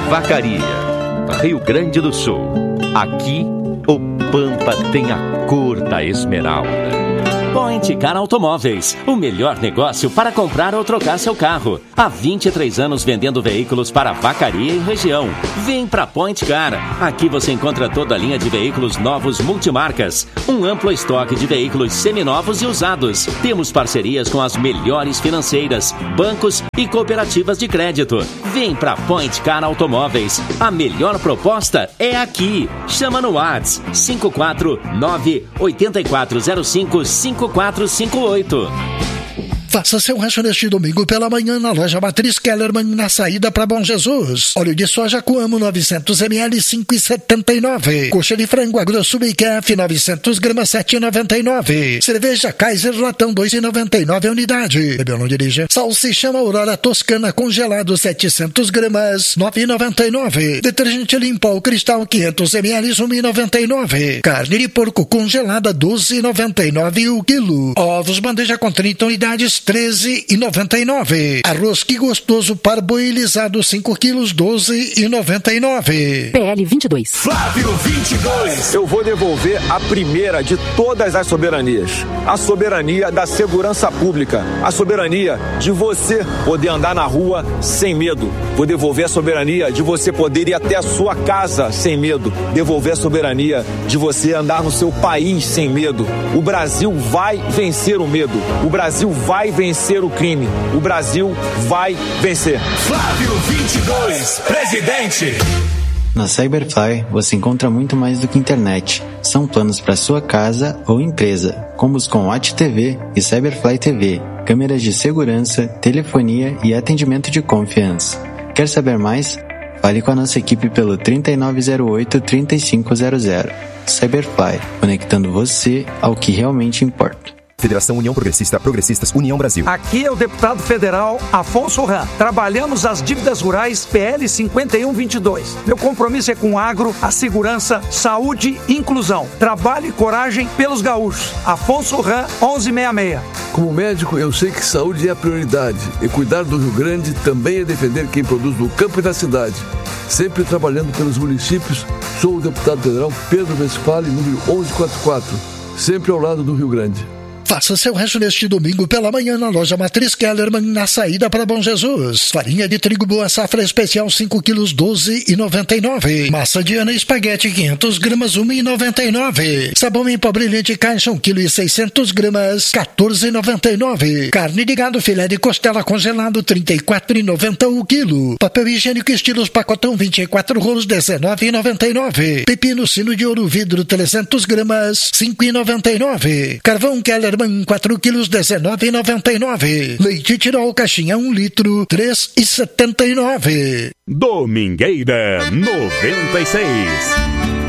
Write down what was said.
Vacaria, Rio Grande do Sul. Aqui, o Pampa tem a cor da esmeralda. Point Car Automóveis, o melhor negócio para comprar ou trocar seu carro. Há 23 anos vendendo veículos para Vacaria e região. Vem para Point Car. Aqui você encontra toda a linha de veículos novos multimarcas. Um amplo estoque de veículos seminovos e usados. Temos parcerias com as melhores financeiras, bancos e cooperativas de crédito. Vem para Point Car Automóveis. A melhor proposta é aqui. Chama no WhatsApp 549-8405-5458. Faça seu rancho neste domingo pela manhã na loja Matriz Kellerman, na saída para Bom Jesus. Óleo de soja Coamo 900 ml 5,79. Coxa de frango Agrosso BKF 900 gramas 7,99. Cerveja Kaiser latão 2,99 a unidade. Bebeu, não dirija. Salsichão Aurora Toscana congelado 700 gramas 9,99. Detergente Limpol Cristal 500 ml 1,99. Carne de porco congelada 12,99 o quilo. Ovos bandeja com 30 unidades 13,99. Arroz Que Gostoso parboilizado 5 quilos 12,99. PL 22. Flávio 22. Eu vou devolver a primeira de todas as soberanias. A soberania da segurança pública. A soberania de você poder andar na rua sem medo. Vou devolver a soberania de você poder ir até a sua casa sem medo. Devolver a soberania de você andar no seu país sem medo. O Brasil vai vencer o medo. O Brasil vai vencer o crime. O Brasil vai vencer. Flávio 22, presidente. Na Cyberfly você encontra muito mais do que internet. São planos para sua casa ou empresa, combos com Watch TV e Cyberfly TV, câmeras de segurança, telefonia e atendimento de confiança. Quer saber mais? Fale com a nossa equipe pelo 3908-3500. Cyberfly, conectando você ao que realmente importa. Federação União Progressista, Progressistas União Brasil. Aqui é o deputado federal Afonso Ram. Trabalhamos as dívidas rurais PL 5122. Meu compromisso é com o agro, a segurança, saúde e inclusão. Trabalho e coragem pelos gaúchos. Afonso Ram, 1166. Como médico, eu sei que saúde é a prioridade. E cuidar do Rio Grande também é defender quem produz no campo e na cidade. Sempre trabalhando pelos municípios, sou o deputado federal Pedro Westphal, número 1144. Sempre ao lado do Rio Grande. Faça seu rancho neste domingo pela manhã na loja Matriz Kellerman, na saída para Bom Jesus. Farinha de trigo Boa Safra especial 5 quilos 12,99. Massa de Ana espaguete 500 gramas 1,99. Sabão em pó brilhante caixa 1 kg e 600 gramas 14,99. Carne de gado filé de costela congelado 34,90 o quilo. Papel higiênico estilos pacotão 24 rolos 19,99. Pepino sino de ouro vidro 300 gramas 5,99. Carvão Kellerman 4 quilos 19,99. Leite Tirol caixinha 1 litro 3,79. Domingueira 96.